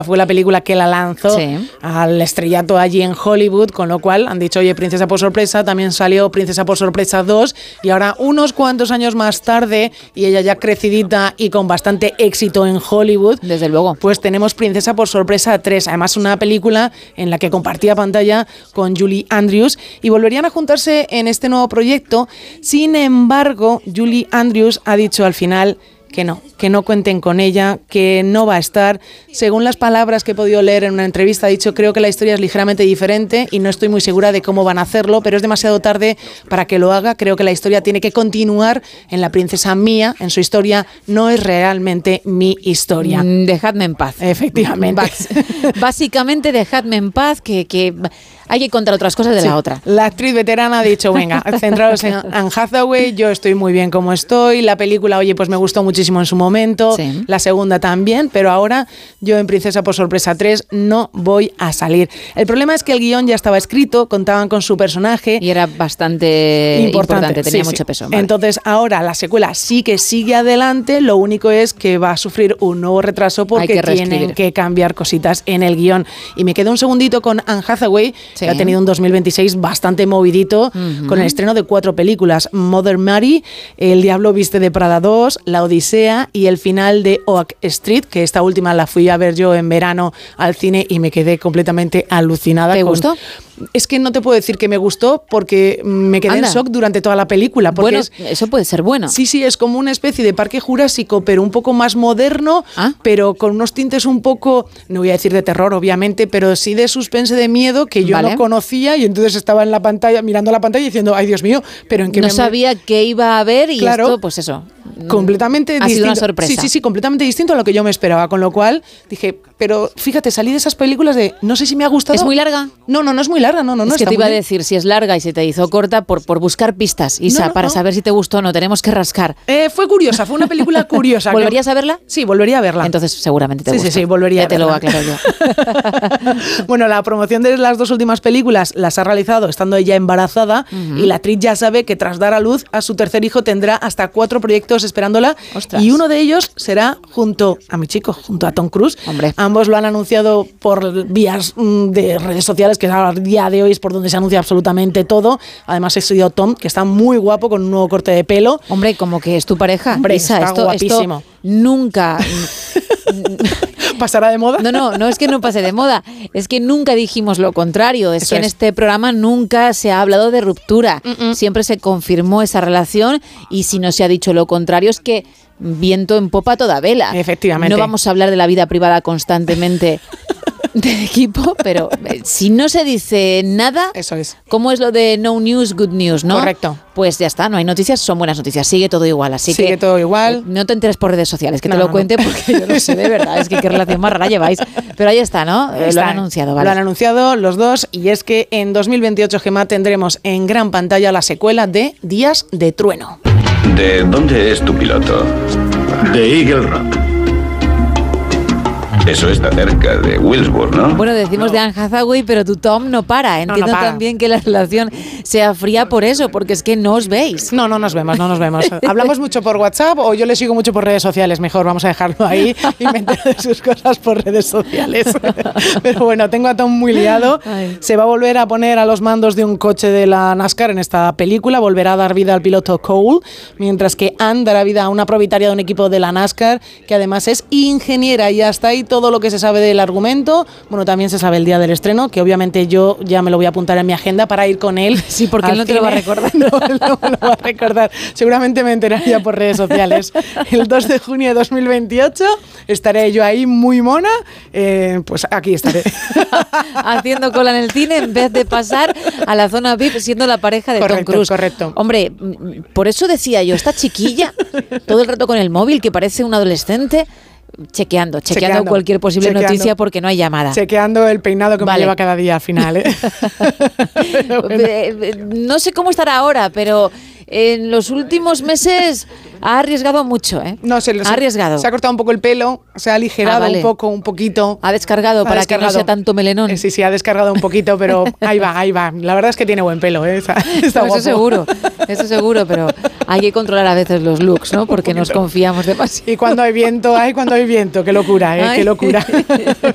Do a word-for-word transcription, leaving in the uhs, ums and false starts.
fue la película que la lanzó sí. al estrellato allí en Hollywood, con lo cual han dicho, oye, Princesa por sorpresa, también salió Princesa por sorpresa dos, y ahora unos cuantos años más tarde, y ella ya crecidita y con bastante éxito en Hollywood, desde luego, pues tenemos Princesa por sorpresa tres, además una película en la que compartía pantalla con Julie Andrews, y volverían a juntarse en este nuevo proyecto. Sin embargo, Julie Andrews ha dicho al final que no, que no cuenten con ella, que no va a estar. Según las palabras que he podido leer en una entrevista, ha dicho, creo que la historia es ligeramente diferente y no estoy muy segura de cómo van a hacerlo, pero es demasiado tarde para que lo haga. Creo que la historia tiene que continuar en la princesa Mía, en su historia, no es realmente mi historia. Dejadme en paz. Efectivamente. Bas- básicamente, dejadme en paz, que... que... hay que contar otras cosas de sí. la otra. La actriz veterana ha dicho, venga, centrados en Anne Hathaway, yo estoy muy bien como estoy, la película, oye, pues me gustó muchísimo en su momento, sí. la segunda también, pero ahora yo en Princesa por sorpresa tres no voy a salir. El problema es que el guión ya estaba escrito, contaban con su personaje. Y era bastante importante, importante tenía sí, mucho sí. peso. Vale. Entonces ahora la secuela sí que sigue adelante, lo único es que va a sufrir un nuevo retraso porque que tienen que cambiar cositas en el guión. Y me quedo un segundito con Anne Hathaway, sí. que ha tenido un dos mil veintiséis bastante movidito, uh-huh. con el estreno de cuatro películas: Mother Mary, El Diablo Viste de Prada dos, La Odisea y el final de Oak Street, que esta última la fui a ver yo en verano al cine y me quedé completamente alucinada. ¿Te con... gustó? Es que no te puedo decir que me gustó porque me quedé Anda. en shock durante toda la película. Porque bueno, es, eso puede ser bueno. Sí, sí, es como una especie de Parque Jurásico, pero un poco más moderno, ¿Ah? pero con unos tintes un poco, no voy a decir de terror, obviamente, pero sí de suspense, de miedo, que yo vale. no conocía, y entonces estaba en la pantalla, mirando la pantalla y diciendo, ay, Dios mío, pero en qué no me... sabía qué iba a haber y claro, esto, pues eso. Completamente ha distinto. sido una sorpresa. Sí, sí, sí, completamente distinto a lo que yo me esperaba, con lo cual dije, pero fíjate, salí de esas películas de, no sé si me ha gustado. ¿Es muy larga? No, no, no es muy larga, no, no, es no. que te iba a decir, si es larga y se te hizo corta, por, por buscar pistas, Isa, no, no, para no. saber si te gustó o no, tenemos que rascar. Eh, fue curiosa, fue una película curiosa. ¿Volverías que... a verla? Sí, volvería a verla. Entonces seguramente te sí, gusta. Sí, sí, volvería ya a verla. te lo aclaro yo. Bueno, la promoción de las dos últimas películas las ha realizado estando ella embarazada, uh-huh. y la actriz ya sabe que tras dar a luz a su tercer hijo tendrá hasta cuatro proyectos esperándola. Ostras. Y uno de ellos será junto a mi chico, junto a Tom Cruise. Hombre. Ambos lo han anunciado por vías de redes sociales, que a día de hoy es por donde se anuncia absolutamente todo. Además he sido Tom, que está muy guapo con un nuevo corte de pelo. Hombre, como que es tu pareja. Hombre, Isa, está esto, guapísimo. Esto nunca... ¿Pasará de moda? No, no, no es que no pase de moda, es que nunca dijimos lo contrario, es Eso que en es. este programa nunca se ha hablado de ruptura, Mm-mm. siempre se confirmó esa relación y si no se ha dicho lo contrario es que viento en popa toda vela. Efectivamente. No vamos a hablar de la vida privada constantemente del equipo, pero si no se dice nada, eso es. ¿Cómo es lo de no news, good news, no? Correcto. Pues ya está, no hay noticias, son buenas noticias, sigue todo igual, así sigue que... todo igual. Eh, no te enteres por redes sociales, que no, te lo no, cuente no. porque yo no sé de verdad, es que qué relación más rara lleváis. Pero ahí está, ¿no? Eh, Está, lo han anunciado, ¿vale? Lo han anunciado los dos, y es que en dos mil veintiocho, Gemma, tendremos en gran pantalla la secuela de Días de Trueno. ¿De dónde es tu piloto? De Eagle Rock. Eso está cerca de Wilsburg, ¿no? Bueno, decimos no. de Anne Hathaway, pero tu Tom no para. Entiendo no, no para. también que la relación sea fría por eso, porque es que no os veis. No, no nos vemos, no nos vemos. Hablamos mucho por WhatsApp o yo le sigo mucho por redes sociales. Mejor vamos a dejarlo ahí y me entero de sus cosas por redes sociales. Pero bueno, tengo a Tom muy liado. Ay. Se va a volver a poner a los mandos de un coche de la NASCAR en esta película. Volverá a dar vida al piloto Cole, mientras que Anne dará vida a una propietaria de un equipo de la NASCAR que además es ingeniera, y hasta ahí todo lo que se sabe del argumento. Bueno, también se sabe el día del estreno, que obviamente yo ya me lo voy a apuntar en mi agenda para ir con él. Sí, porque él no te lo va a recordar. No, no me lo va a recordar. Seguramente me enteraría por redes sociales. El dos de junio de dos mil veintiocho estaré yo ahí muy mona. Eh, pues aquí estaré. Haciendo cola en el cine en vez de pasar a la zona V I P siendo la pareja de correcto, Tom Cruise. Correcto. Hombre, por eso decía yo, esta chiquilla, todo el rato con el móvil, que parece un adolescente, chequeando, chequeando, chequeando cualquier posible chequeando. noticia porque no hay llamada. Chequeando el peinado que vale. me lleva cada día al final, ¿eh? Bueno. No sé cómo estará ahora, pero en los últimos meses ha arriesgado mucho, ¿eh? No, se, ha se, arriesgado. Se ha cortado un poco el pelo, se ha aligerado ah, vale. un poco, un poquito. Ha descargado ha para descargado. que no sea tanto melenón. Eh, sí, sí, ha descargado un poquito, pero ahí va, ahí va. La verdad es que tiene buen pelo, ¿eh? Está, está no, eso seguro, eso seguro, pero hay que controlar a veces los looks, ¿no? Porque nos confiamos demasiado. Y cuando hay viento, ay, cuando hay viento, qué locura, ¿eh? Ay. Qué locura.